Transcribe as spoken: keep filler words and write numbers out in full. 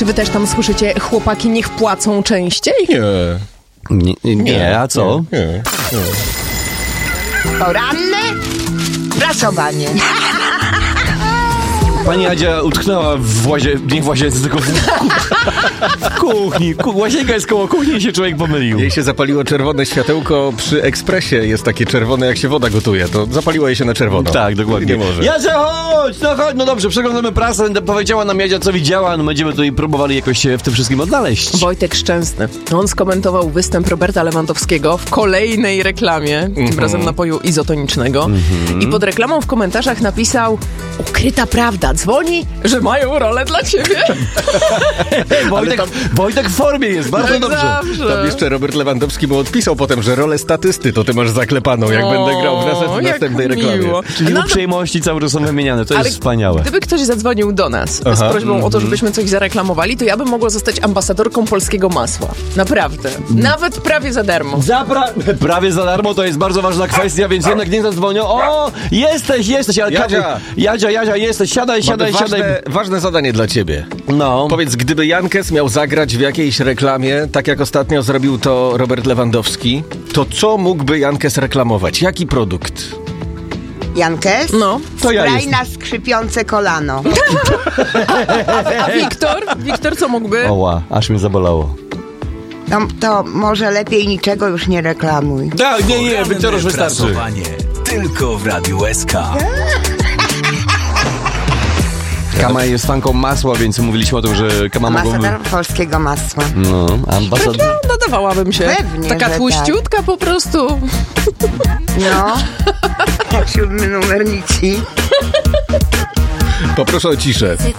Czy wy też tam słyszycie, chłopaki niech płacą częściej? Nie. Nie, nie, nie a co? Nie, nie, nie. Poranne prasowanie. Pani Adzia utknęła w łazie, nie w łazience, tylko w, w kuchni. Ku, łazienka jest koło kuchni i się człowiek pomylił. Jej się zapaliło czerwone światełko przy ekspresie. Jest takie czerwone, jak się woda gotuje. To zapaliło jej się na czerwono. Tak, dokładnie. Nie może. Jadzia, chodź! No chodź, no dobrze, przeglądamy prasę. Powiedziała nam Jadzia, co widziała. No będziemy tutaj próbowali jakoś się w tym wszystkim odnaleźć. Wojtek Szczęsny. On skomentował występ Roberta Lewandowskiego w kolejnej reklamie, Mm-hmm. tym razem napoju izotonicznego. Mm-hmm. I pod reklamą w komentarzach napisał: ukryta prawda, dzwoni, że mają rolę dla ciebie. Wojtek, tam- Wojtek w formie jest, bardzo Tak dobrze. zawsze. Tam jeszcze Robert Lewandowski mu odpisał potem, że rolę statysty to ty masz zaklepaną, jak O, będę grał w, nas- w jak następnej reklamie. miło. Czyli No, uprzejmości cały czas są wymieniane, to ale jest wspaniałe. Gdyby ktoś zadzwonił do nas Aha. z prośbą o to, Mhm. żebyśmy coś zareklamowali, to ja bym mogła zostać ambasadorką polskiego masła. Naprawdę. Nawet prawie za darmo. Zapra- prawie za darmo, to jest bardzo ważna kwestia, więc jednak nie zadzwonią. O, jesteś, jesteś, ale Jadzia. Jadzia, Jadzia, jesteś, siadaj, siadaj, Mamy siadaj. ważne, ważne zadanie dla ciebie. No. Powiedz, gdyby Jankes miał zagrać w jakiejś reklamie, tak jak ostatnio zrobił to Robert Lewandowski, to co mógłby Jankes reklamować? Jaki produkt? Jankes? No. To ja Spray jestem. na skrzypiące kolano. A Wiktor? Wiktor co mógłby? Oła, aż mnie zabolało. To, to może lepiej niczego już nie reklamuj. Tak, nie, nie, Poranne to już wystarczy. prasowanie tylko w Radiu S K. Kama jest fanką masła, więc mówiliśmy o tym, że Kama mogą... Ambasador polskiego masła. No, ambasador... No, nadawałabym się. Pewnie, Taka że tłuściutka po prostu. No. Jak siódmy numer Nici. Poproszę o ciszę. C'est